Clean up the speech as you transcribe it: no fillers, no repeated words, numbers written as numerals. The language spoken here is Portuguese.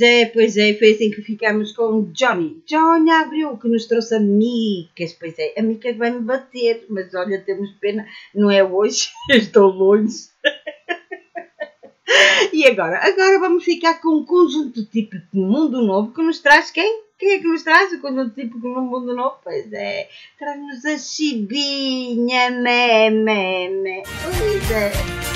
pois é, foi assim que ficámos com o Johnny. Johnny abriu, que nos trouxe amicas, pois é, a mica vai-me bater, mas olha, temos pena, não é hoje, estou longe. E agora? Agora vamos ficar com um conjunto típico de Mundo Novo que nos traz quem? Quem é que nos traz o conjunto típico no Mundo Novo? Pois é, traz-nos a Chibinha, mé. Pois é.